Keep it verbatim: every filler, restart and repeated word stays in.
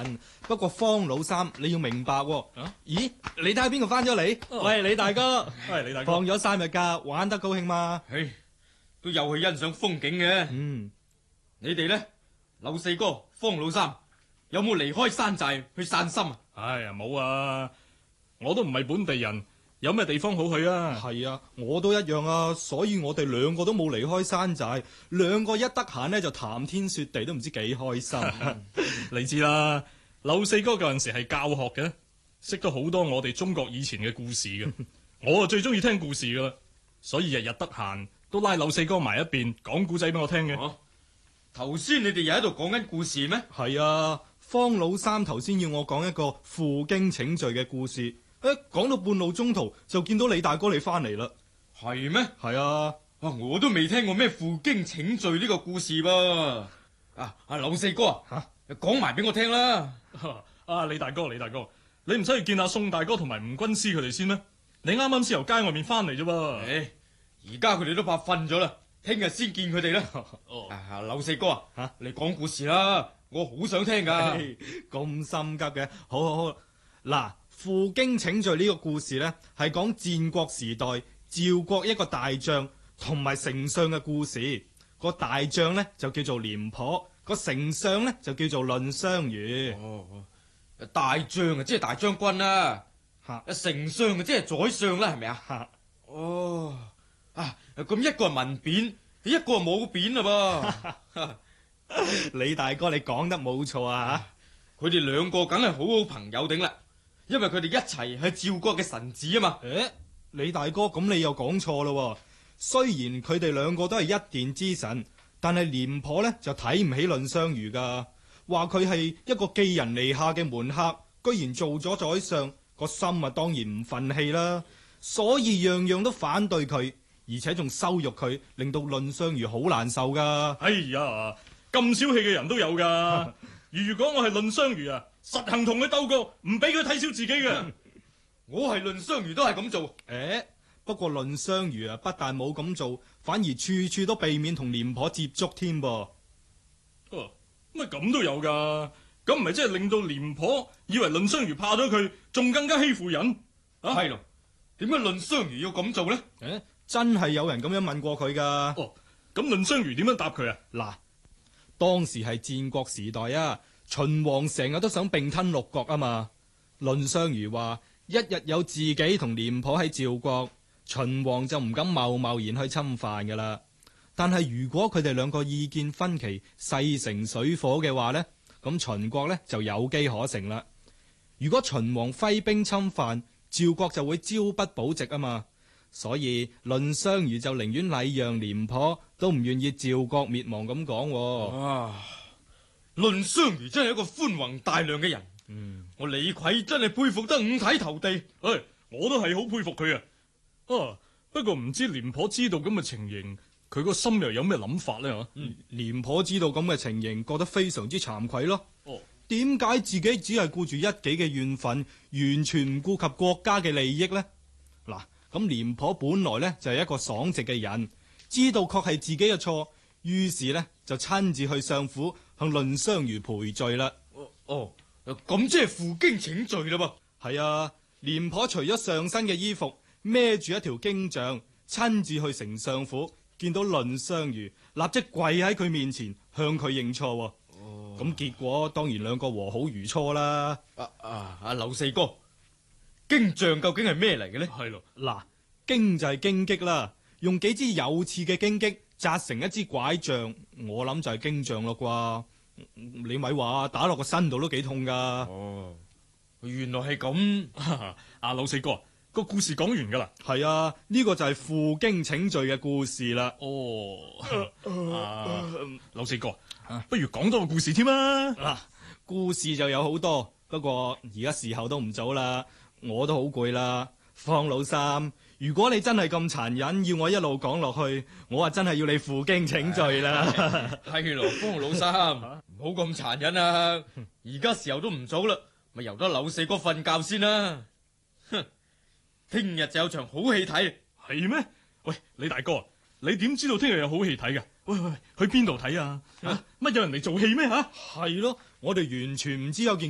人。不過方老三，你要明白喎。 啊、 咦，你睇下邊個翻咗嚟？哦、喂，李大哥， 喂，李大哥， 放咗三日假，玩得高興嘛？ 唉，都有去欣賞風景嘅。 嗯， 你哋咧，劉四哥、方老三，有冇離開山寨去散心啊？ 哎呀，冇啊，我都唔係本地人。有咩地方好去啊？ 係啊，我都一樣啊，所以我哋兩個都冇離開山寨，兩個一得閒呢，就談天說地，都唔知幾開心。 你知啦，劉四哥嗰陣時係教學嘅，識得好多我哋中國以前嘅故事嘅。我啊最中意聽故事噶啦，所以日日得閒都拉劉四哥埋一邊講故仔俾我聽嘅。 頭先、啊、你哋又喺度講緊故事咩？ 係啊，方老三頭先要我講一個負荊請罪嘅故事。誒，講到半路中途就見到李大哥你翻嚟啦。 係咩？ 係啊， 啊，我都未聽過咩負荊請罪呢個故事噃。啊，阿劉四哥啊，吓，講埋俾我聽啦。 啊，李大哥，李大哥，你唔使去見阿宋大哥同埋吳軍師佢哋先咩？你啱啱先由街外面翻嚟啫噃。 誒，而家佢哋都怕瞓咗啦，聽日先見佢哋啦。哦，啊，劉四哥啊，吓，你講故事啦，我好想聽噶。 咁心急嘅，好好好，嗱。負荊請罪呢個故事呢，係講戰國時代趙國一個大將同埋丞相嘅故事。個大將呢，就叫做廉頗，個丞相呢，就叫做藺相如。 哦，大將啊，即係大將軍啦。吓，丞相啊，即係宰相啦，係咪啊？哦，啊，咁一個係文匾，一個係武匾啦噃。 李大哥，你講得冇錯啊！ 佢哋兩個梗係好好朋友頂啦。因為佢哋一齊係趙國嘅臣子啊嘛。 誒，李大哥，咁你又講錯咯。雖然佢哋兩個都係一殿之臣，但係廉頗呢就睇唔起藺相如噶，話佢係一個寄人籬下嘅門客，居然做咗宰相，個心啊當然唔忿氣啦。所以樣樣都反對佢，而且仲羞辱佢，令到藺相如好難受噶。 哎呀，咁小氣嘅人都有噶。如果我係藺相如啊，實行同佢鬥過，唔俾佢睇小自己嘅。 我係藺相如都係咁做。 誒、欸，不過藺相如啊，不但冇咁做，反而處處都避免同廉頗接觸添噃。 哦，乜咁都有噶？咁唔係即係令到廉頗以為藺相如怕咗佢，仲更加欺負人？啊， 係咯？點解藺相如要咁做呢？ 誒、欸，真係有人咁樣問過佢噶。 哦，咁藺相如點樣答佢啊？ 嗱。當時係戰國時代啊，秦王成日都想併吞六國啊嘛。藺相如話：一日有自己同廉頗喺趙國，秦王就唔敢貿貿然去侵犯噶啦。但係如果佢哋兩個意見分歧，勢成水火嘅話呢，咁秦國呢就有機可乘啦。如果秦王揮兵侵犯，趙國就會朝不保夕啊嘛。所以藺相如就寧願禮讓廉頗，都唔願意趙國滅亡咁講。 啊，藺相如真係一個寬宏大量嘅人。嗯，我李逵真係佩服得五體投地。 唉，我都係好佩服佢啊。啊，不過唔知廉頗知道咁嘅情形，佢個心又有咩諗法呢？ 嗯，廉頗知道咁嘅情形，覺得非常之慚愧咯。 哦，點解自己只係顧住一己嘅怨憤，完全唔顧及國家嘅利益呢？嗱。咁廉頗本來呢就係一個爽直嘅人，知道確係自己嘅錯，於是呢就親自去相府向藺相如賠罪啦。 哦，咁即係負荊請罪啦噃。 係啊，廉頗除咗上身嘅衣服，孭住一條荊杖，親自去丞相府，見到藺相如，立即跪喺佢面前向佢認錯。哦，咁結果當然兩個和好如初啦。 啊啊，阿劉四哥。荊杖究竟係咩嚟嘅呢？ 係咯，嗱，荊就係荊棘啦，用幾支有刺嘅荊棘紮成一支拐杖，我諗就係荊杖咯啩。你咪話打落個身度都幾痛噶。 哦，原來係咁。 阿劉四哥，個故事講完噶啦。 係啊，呢個就係負荊請罪嘅故事啦。 哦，劉四哥，不如講多個故事添啊。 嗱，故事就有好多，不過而家時候都唔早啦。我都好攰啦，方老三，如果你真係咁殘忍，要我一路講落去，我話真係要你負荊請罪啦。 係咯，方老三，唔好咁殘忍啊！而家時候都唔早啦，咪由得劉四哥瞓覺先啦。哼，聽日就有場好戲睇， 係咩？喂，李大哥，你點知道聽日有好戲睇㗎？喂喂，去邊度睇啊？乜、啊、有人嚟做戲咩？吓， 係咯，我哋完全唔知有件